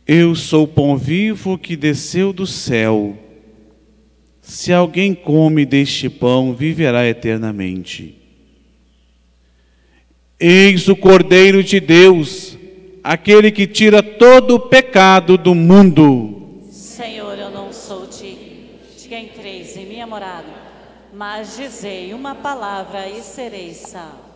Eu sou o pão vivo que desceu do céu. Se alguém come deste pão, viverá eternamente. Eis o Cordeiro de Deus, aquele que tira todo o pecado do mundo. Senhor, eu não sou digno de que entreis em minha morada, mas dizei uma palavra e serei salvo.